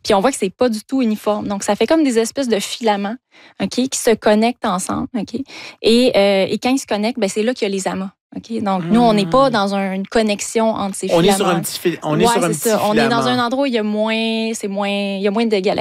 Puis on voit que c'est pas du tout uniforme. Donc, ça fait comme des espèces de filaments, OK, qui se connectent ensemble, OK? Et quand ils se connectent, ben c'est là qu'il y a les amas. OK? Donc, nous, on n'est pas dans une connexion entre ces filaments. On est sur un petit On est dans un endroit où il y a moins de